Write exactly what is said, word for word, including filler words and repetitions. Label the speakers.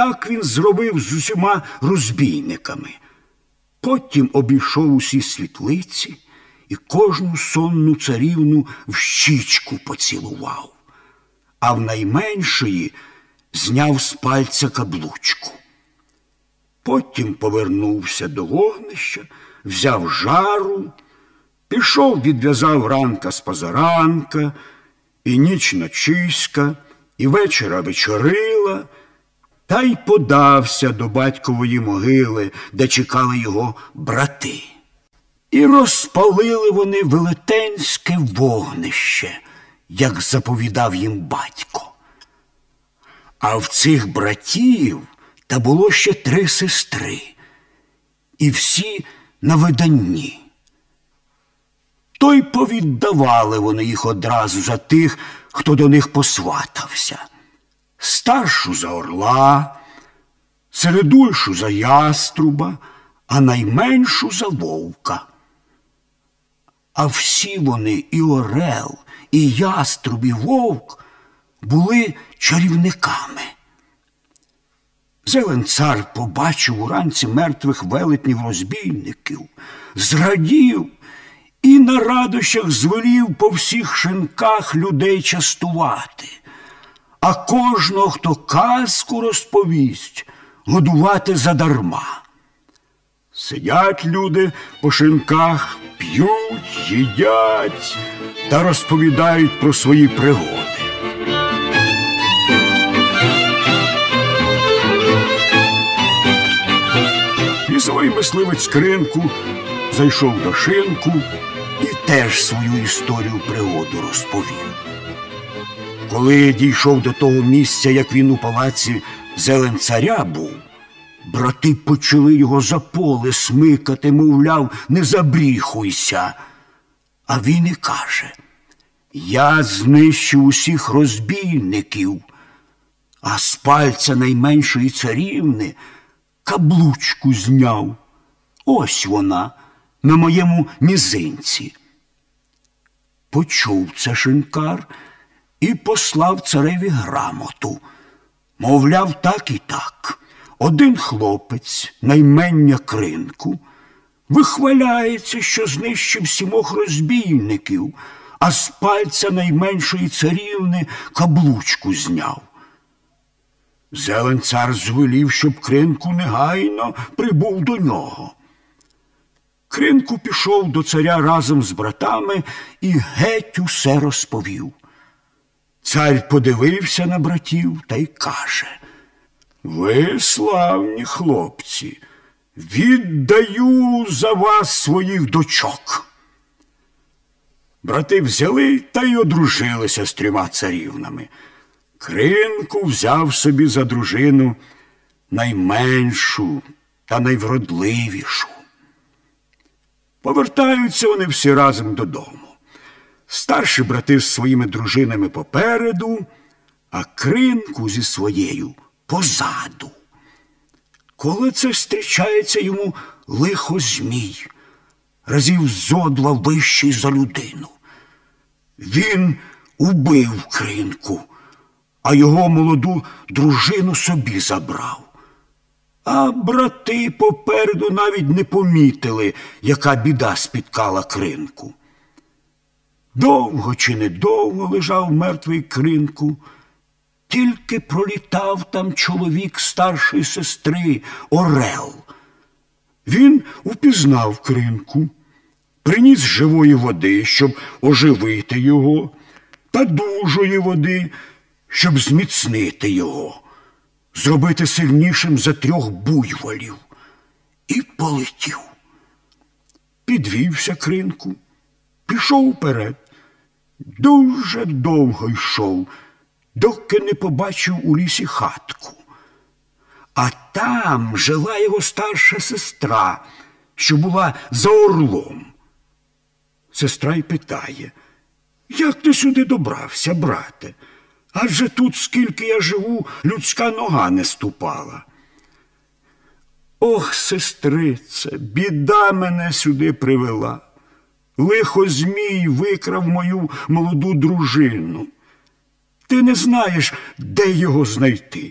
Speaker 1: Так він зробив з усіма розбійниками. Потім обійшов усі світлиці і кожну сонну царівну в щічку поцілував, а в найменшої зняв з пальця каблучку. Потім повернувся до вогнища, взяв жару, пішов, відв'язав ранка з позаранка, і ніч ночиська, і вечора вечорила, та й подався до батькової могили, де чекали його брати. І розпалили вони велетенське вогнище, як заповідав їм батько. А в цих братів та було ще три сестри, і всі на виданні. То й повіддавали вони їх одразу за тих, хто до них посватався. Старшу за орла, середульшу за яструба, а найменшу за вовка. А всі вони, і орел, і яструб, і вовк, були чарівниками. Зелен-цар побачив уранці мертвих велетнів-розбійників, зрадів і на радощах звелів по всіх шинках людей частувати, а кожного, хто казку розповість, годувати задарма. Сидять люди по шинках, п'ють, їдять та розповідають про свої пригоди. Лісовий мисливець Кринку зайшов до шинку і теж свою історію пригоду розповів. Коли дійшов до того місця, як він у палаці Зелен-царя був, брати почали його за поле смикати, мовляв, не забріхуйся. А він і каже: я знищив усіх розбійників, а з пальця найменшої царівни каблучку зняв. Ось вона, на моєму мізинці. Почув це шинкар і послав цареві грамоту. Мовляв, так і так. Один хлопець, наймення Кринку, вихваляється, що знищив сімох розбійників, а з пальця найменшої царівни каблучку зняв. Зелен-цар звелів, щоб Кринку негайно прибув до нього. Кринку пішов до царя разом з братами і геть усе розповів. Цар подивився на братів та й каже: ви славні хлопці, віддаю за вас своїх дочок. Брати взяли та й одружилися з трьома царівнами. Кринку взяв собі за дружину найменшу та найвродливішу. Повертаються вони всі разом додому. Старші брати з своїми дружинами попереду, а Кринку зі своєю позаду. Коли це зустрічається йому лихо-змій, разів зо два вищий за людину. Він убив Кринку, а його молоду дружину собі забрав. А брати попереду навіть не помітили, яка біда спіткала Кринку. Довго чи недовго лежав мертвий Кринку, тільки пролітав там чоловік старшої сестри, орел. Він упізнав Кринку, приніс живої води, щоб оживити його, та дужої води, щоб зміцнити його, зробити сильнішим за трьох буйволів. І полетів. Підвівся Кринку, пішов вперед. Дуже довго йшов, доки не побачив у лісі хатку. А там жила його старша сестра, що була за орлом. Сестра й питає: як ти сюди добрався, брате? Адже тут, скільки я живу, людська нога не ступала. Ох, сестрице, біда мене сюди привела. Лихо-змій викрав мою молоду дружину. Ти не знаєш, де його знайти.